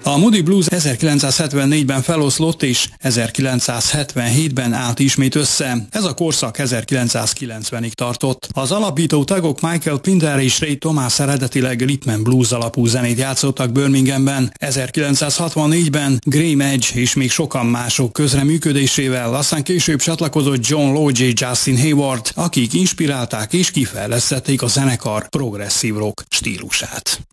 A Moody Blues 1974-ben feloszlott és 1977-ben állt ismét össze. Ez a korszak 1990-ig tartott. Az alapító tagok Michael Pinder és Ray Thomas eredetileg rhythm and blues alapú zenét játszottak Birminghamben. 1964-ben Graeme Edge és még sokan mások közreműködésével, aztán később csatlakozott John Lodge és Justin Hayward, akik inspirálták és kifejlesztették a zenekar progresszív rock stílusát.